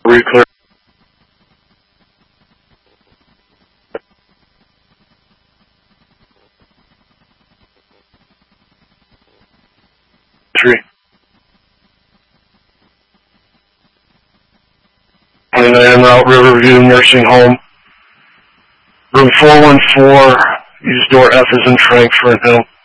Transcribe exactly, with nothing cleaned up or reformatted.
Are we clear? Three. twenty-nine Route Riverview Nursing Home. Room four one four, use door F as in Frank for an L.